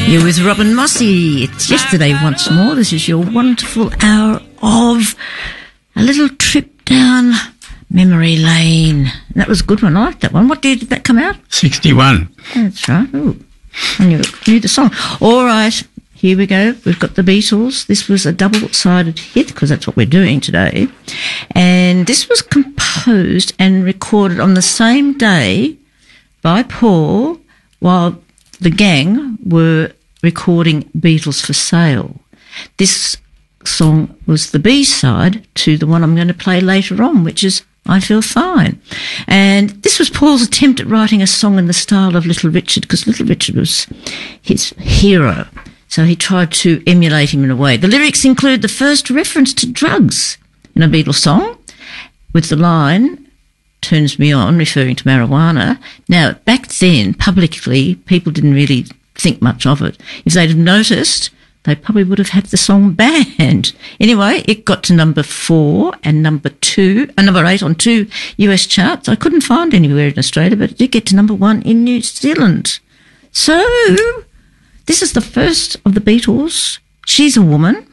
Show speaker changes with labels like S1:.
S1: You're with Robin Mossy. It's yesterday once more. This is your wonderful hour of a little trip down memory lane. And that was a good one. I liked that one. What year did that come out?
S2: 61.
S1: That's right. Oh, I knew the song. All right, here we go. We've got the Beatles. This was a double-sided hit because that's what we're doing today. And this was composed and recorded on the same day by Paul while the gang were recording Beatles for Sale. This song was the B-side to the one I'm going to play later on, which is I Feel Fine. And this was Paul's attempt at writing a song in the style of Little Richard, because Little Richard was his hero. So he tried to emulate him in a way. The lyrics include the first reference to drugs in a Beatles song, with the line, "Turns me on," referring to marijuana. Now, back then, publicly, people didn't really think much of it. If they'd have noticed, they probably would have had the song banned. Anyway, it got to number 4 and number 8 on 2 US charts. I couldn't find anywhere in Australia, but it did get to number 1 in New Zealand. So, this is the first of the Beatles. She's a Woman.